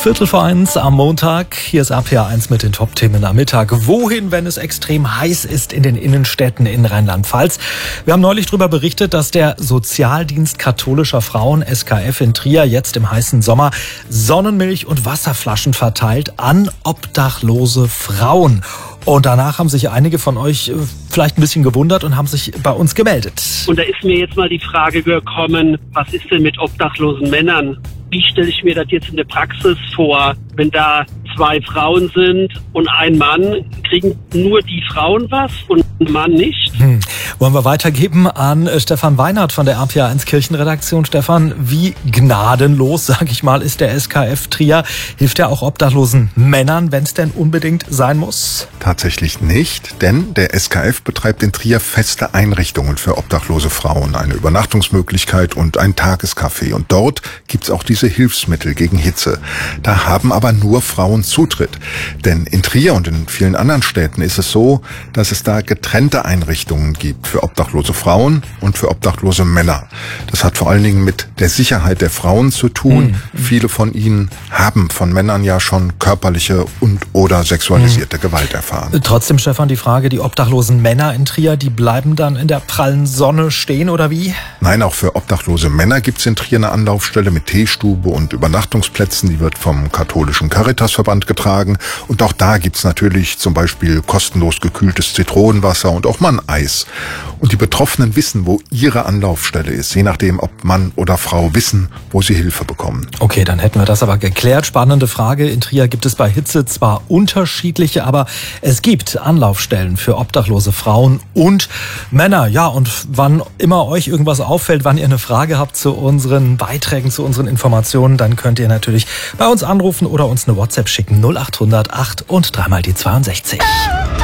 1:15 am Montag. Hier ist RPA1 mit den Top-Themen am Mittag. Wohin, wenn es extrem heiß ist in den Innenstädten in Rheinland-Pfalz? Wir haben neulich darüber berichtet, dass der Sozialdienst katholischer Frauen, SKF in Trier, jetzt im heißen Sommer Sonnenmilch und Wasserflaschen verteilt an obdachlose Frauen. Und danach haben sich einige von euch vielleicht ein bisschen gewundert und haben sich bei uns gemeldet. Und da ist mir jetzt mal die Frage gekommen, was ist denn mit obdachlosen Männern? Wie stelle ich mir das jetzt in der Praxis vor, wenn da 2 Frauen sind und ein Mann? Kriegen nur die Frauen was und ein Mann nicht? Wollen wir weitergeben an Stefan Weinert von der RPA1 Kirchenredaktion. Stefan, wie gnadenlos, sage ich mal, ist der SKF Trier? Hilft er auch obdachlosen Männern, wenn es denn unbedingt sein muss? Tatsächlich nicht, denn der SKF betreibt in Trier feste Einrichtungen für obdachlose Frauen, eine Übernachtungsmöglichkeit und ein Tagescafé. Und dort gibt's auch diese Hilfsmittel gegen Hitze. Da haben aber nur Frauen Zutritt. Denn in Trier und in vielen anderen Städten ist es so, dass es da getrennte Einrichtungen gibt für obdachlose Frauen und für obdachlose Männer. Das hat vor allen Dingen mit der Sicherheit der Frauen zu tun. Viele von ihnen haben von Männern ja schon körperliche und oder sexualisierte Gewalt erfahren. Trotzdem, Stefan, die Frage, die obdachlosen Männer in Trier, die bleiben dann in der prallen Sonne stehen oder wie? Nein, auch für obdachlose Männer gibt es in Trier eine Anlaufstelle mit Teestube und Übernachtungsplätzen. Die wird vom katholischen Caritasverband getragen. Und auch da gibt es natürlich zum Beispiel kostenlos gekühltes Zitronenwasser und auch mal ein Eis. Und die Betroffenen wissen, wo ihre Anlaufstelle ist, je nachdem, ob Mann oder Frau wissen, wo sie Hilfe bekommen. Okay, dann hätten wir das aber geklärt. Spannende Frage. In Trier gibt es bei Hitze zwar unterschiedliche, aber es gibt Anlaufstellen für obdachlose Frauen und Männer. Ja, und wann immer euch irgendwas auffällt, wann ihr eine Frage habt zu unseren Beiträgen, zu unseren Informationen, dann könnt ihr natürlich bei uns anrufen oder uns eine WhatsApp schicken. 0800 8 und 3 mal die 62.